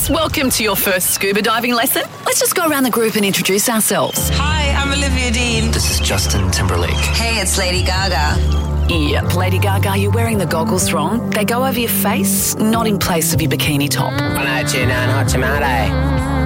girls. Welcome to your first scuba diving lesson. Let's just go around the group and introduce ourselves. Hi, I'm Olivia Dean. This is Justin Timberlake. Hey, it's Lady Gaga. Yep, Lady Gaga, you're wearing the goggles wrong. They go over your face, not in place of your bikini top. Hello, tuna and hot tomato.